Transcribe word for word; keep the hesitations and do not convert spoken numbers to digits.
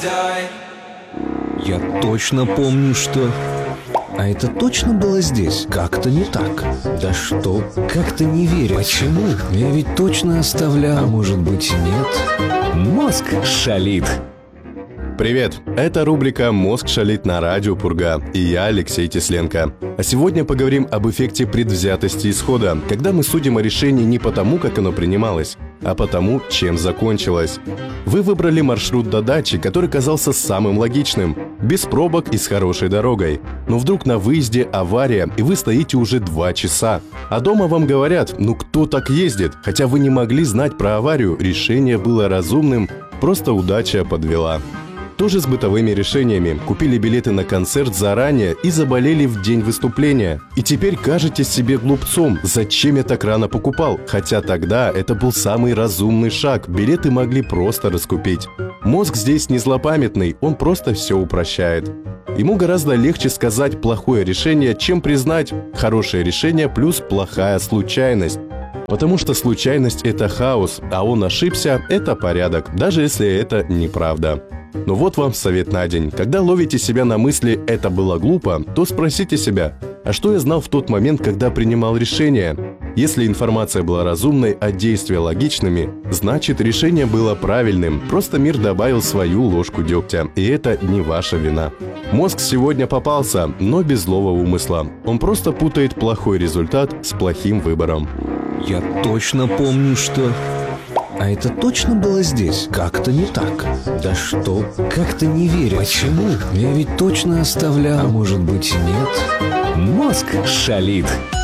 Я точно помню, что... А это точно было здесь? Как-то не так. Да что? Как-то не верю. Почему? Я ведь точно оставлял. А может быть, нет? Мозг шалит. Привет! Это рубрика «Мозг шалит» на радио Пурга, и я Алексей Тесленко. А сегодня поговорим об эффекте предвзятости исхода, когда мы судим о решении не потому, как оно принималось, а потому, чем закончилось. Вы выбрали маршрут до дачи, который казался самым логичным, без пробок и с хорошей дорогой. Но вдруг на выезде авария, и вы стоите уже два часа. А дома вам говорят: ну кто так ездит? Хотя вы не могли знать про аварию, решение было разумным, просто удача подвела. Тоже с бытовыми решениями. Купили билеты на концерт заранее и заболели в день выступления. И теперь кажетесь себе глупцом. Зачем я так рано покупал? Хотя тогда это был самый разумный шаг. Билеты могли просто раскупить. Мозг здесь не злопамятный, он просто все упрощает. Ему гораздо легче сказать плохое решение, чем признать хорошее решение плюс плохая случайность. Потому что случайность – это хаос, а он ошибся – это порядок, даже если это неправда. Но вот вам совет на день. Когда ловите себя на мысли «это было глупо», то спросите себя: а что я знал в тот момент, когда принимал решение? Если информация была разумной, а действия логичными, значит решение было правильным. Просто мир добавил свою ложку дегтя, и это не ваша вина. Мозг сегодня попался, но без злого умысла. Он просто путает плохой результат с плохим выбором. Я точно помню, что... А это точно было здесь? Как-то не так. Да что? Как-то не верю. Почему? Я ведь точно оставлял. А может быть, нет? Мозг шалит.